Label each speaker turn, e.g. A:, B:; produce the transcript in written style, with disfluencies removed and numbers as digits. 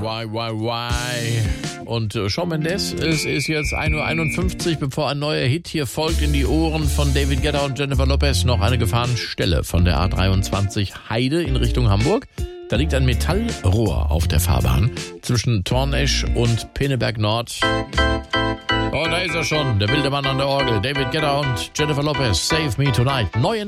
A: why. Und Shawn Mendes, es ist jetzt 1:51 Uhr, bevor ein neuer Hit hier folgt in die Ohren von David Guetta und Jennifer Lopez. Noch eine Gefahrenstelle von der A23 Heide in Richtung Hamburg. Da liegt ein Metallrohr auf der Fahrbahn zwischen Tornesch und Pinneberg Nord. Oh, da ist er schon, der wilde Mann an der Orgel. David Guetta und Jennifer Lopez, Save Me Tonight. Neu